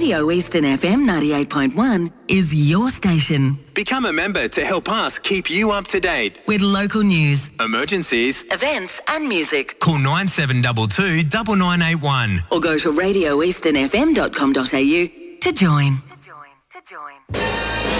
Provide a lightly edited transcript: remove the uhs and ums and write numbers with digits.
Radio Eastern FM 98.1 is your station. Become a member to help us keep you up to date. With local news, emergencies, events and music. Call 9722 9981. Or go to radioeasternfm.com.au to join.